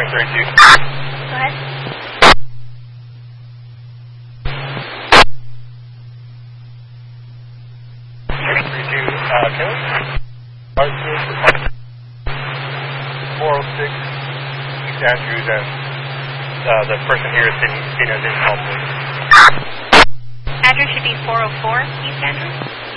32. Go ahead. Kelly? 406 East Andrews, and the person here is sitting as in call, please. Address should be 404 East Andrews.